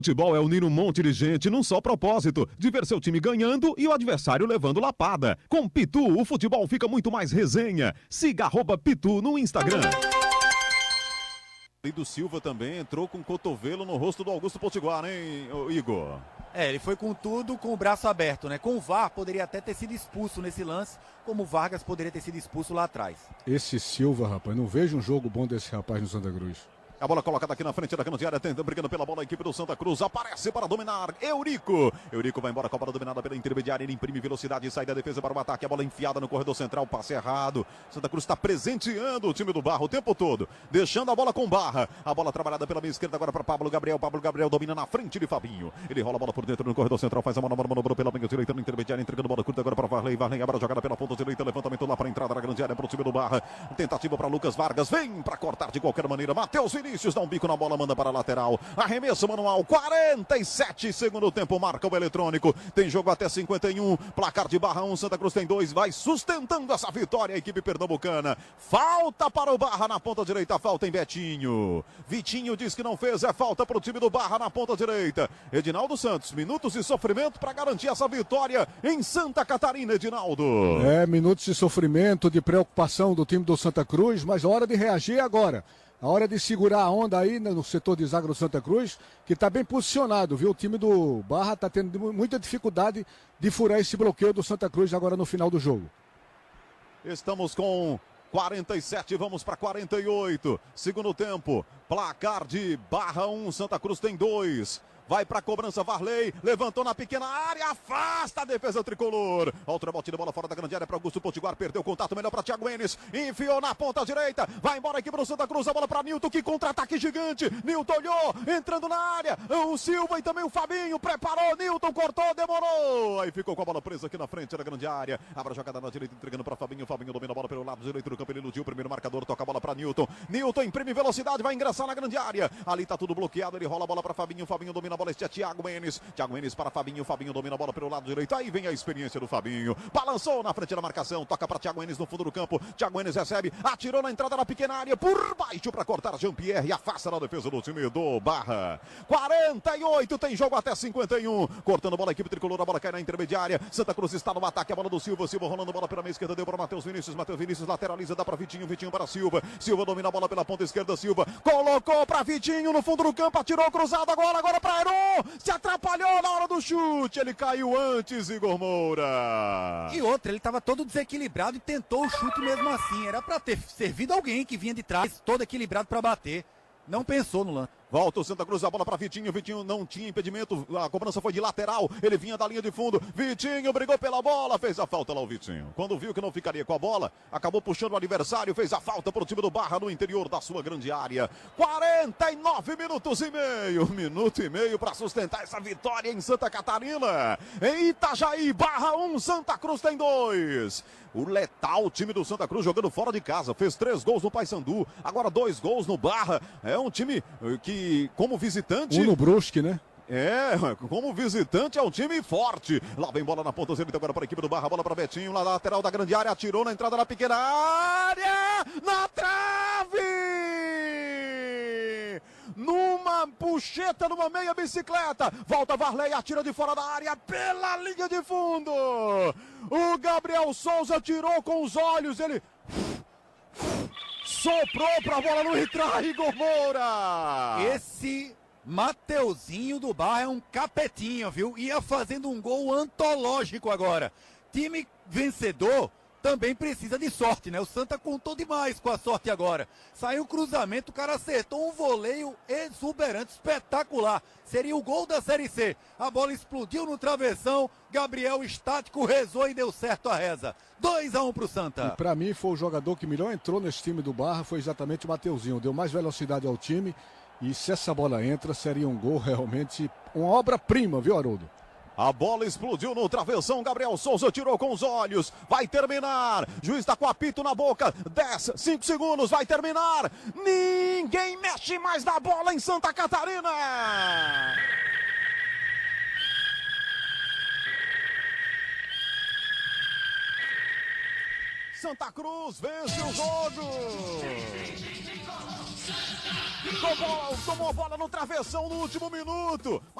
Futebol é unir um monte de gente num só propósito, de ver seu time ganhando e o adversário levando lapada. Com Pitu, o futebol fica muito mais resenha. Siga @Pitu no Instagram. E do Silva também entrou com o cotovelo no rosto do Augusto Potiguar, hein, Igor? Ele foi com tudo, com o braço aberto, né? Com o VAR, poderia até ter sido expulso nesse lance, como o Vargas poderia ter sido expulso lá atrás. Esse Silva, rapaz, não vejo um jogo bom desse rapaz no Santa Cruz. A bola colocada aqui na frente da grande área, tentando, brigando pela bola, a equipe do Santa Cruz aparece para dominar. Eurico vai embora com a bola dominada pela intermediária, ele imprime velocidade e sai da defesa para o ataque. A bola enfiada no corredor central, passe errado. Santa Cruz está presenteando o time do Barra o tempo todo, deixando a bola com Barra. A bola trabalhada pela minha esquerda agora para Pablo Gabriel. Pablo Gabriel domina na frente de Fabinho. Ele rola a bola por dentro no corredor central, faz a manobra pela minha direita no intermediário, entregando bola curta agora para Varley. Varley abre a jogada pela ponta direita, levantamento lá para a entrada da grande área para o time do Barra. Tentativa para Lucas Vargas, vem para cortar de qualquer maneira. Matheus Vinícius dá um bico na bola, manda para a lateral, arremesso manual, 47, segundo tempo, marca o eletrônico, tem jogo até 51, placar de Barra 1, Santa Cruz tem 2, vai sustentando essa vitória a equipe pernambucana. Falta para o Barra na ponta direita, falta em Betinho. Vitinho diz que não fez, é falta para o time do Barra na ponta direita. Edinaldo Santos, minutos de sofrimento para garantir essa vitória em Santa Catarina, Edinaldo. Minutos de sofrimento, de preocupação do time do Santa Cruz, mas a hora de reagir agora. A hora de segurar a onda aí no setor de zaga do Santa Cruz, que está bem posicionado, viu? O time do Barra está tendo muita dificuldade de furar esse bloqueio do Santa Cruz agora no final do jogo. Estamos com 47, vamos para 48. Segundo tempo, placar de Barra 1, Santa Cruz tem 2. Vai para a cobrança, Varley, levantou na pequena área, afasta a defesa tricolor. Outra bote de bola fora da grande área para Augusto Potiguar, perdeu o contato, melhor para Thiago Enes, enfiou na ponta direita, vai embora aqui para o Santa Cruz, a bola para Nilton, que contra-ataque gigante, Nilton olhou, entrando na área, o Silva e também o Fabinho, preparou, Nilton cortou, demorou, aí ficou com a bola presa aqui na frente da grande área, abre a jogada na direita, entregando para Fabinho, Fabinho domina a bola pelo lado direito do campo, ele iludiu o primeiro marcador, toca a bola para Nilton, Nilton imprime velocidade, vai ingressar na grande área, ali tá tudo bloqueado, ele rola a bola para Fabinho, Fabinho domina a bola, este é Thiago Enes para Fabinho, Fabinho domina a bola pelo lado direito, aí vem a experiência do Fabinho, balançou na frente da marcação, toca para Thiago Enes no fundo do campo, Thiago Enes recebe, atirou na entrada da pequena área, por baixo para cortar Jean-Pierre e afasta na defesa do time do Barra. 48, tem jogo até 51, cortando a bola, a equipe tricolor, a bola cai na intermediária, Santa Cruz está no ataque, a bola do Silva, Silva rolando a bola pela meia esquerda, deu para Matheus Vinícius lateraliza, dá para Vitinho, Vitinho para Silva, Silva domina a bola pela ponta esquerda, Silva colocou para Vitinho no fundo do campo, atirou cruzado agora para Heron, se atrapalhou na hora do chute, ele caiu antes, Igor Moura. E outra, ele estava todo desequilibrado e tentou o chute mesmo assim, era para ter servido alguém que vinha de trás, todo equilibrado para bater, não pensou no lance. Volta o Santa Cruz, a bola para Vitinho, Vitinho não tinha impedimento, a cobrança foi de lateral, ele vinha da linha de fundo, Vitinho brigou pela bola, fez a falta lá o Vitinho. Quando viu que não ficaria com a bola, acabou puxando o adversário, fez a falta para o time do Barra no interior da sua grande área. 49 minutos e meio, minuto e meio para sustentar essa vitória em Santa Catarina. Em Itajaí, Barra 1, Santa Cruz tem 2. O letal time do Santa Cruz jogando fora de casa, fez 3 gols no Paysandu, agora 2 gols no Barra. É um time que, como visitante... Um no Brusque, né? Como visitante é um time forte. Lá vem bola na ponta direita agora para a equipe do Barra, bola para Betinho, lá na lateral da grande área, atirou na entrada da pequena área, na trave! Numa puxeta, numa meia bicicleta, volta Varley, atira de fora da área, pela linha de fundo. O Gabriel Souza tirou com os olhos, ele... soprou pra bola não entrar, Igor Moura! Esse Mateuzinho do Barra é um capetinho, viu? Ia fazendo um gol antológico agora. Time vencedor também precisa de sorte, né? O Santa contou demais com a sorte agora. Saiu o cruzamento, o cara acertou um voleio exuberante, espetacular. Seria o gol da Série C. A bola explodiu no travessão, Gabriel estático rezou e deu certo a reza. 2-1 pro Santa. E pra mim foi o jogador que melhor entrou nesse time do Barra, foi exatamente o Mateuzinho. Deu mais velocidade ao time e se essa bola entra, seria um gol realmente, uma obra-prima, viu, Haroldo? A bola explodiu no travessão, Gabriel Souza tirou com os olhos, vai terminar, juiz está com apito na boca, 10, 5 segundos, vai terminar, ninguém mexe mais na bola em Santa Catarina! Santa Cruz vence o jogo! Tomou a bola no travessão no último minuto.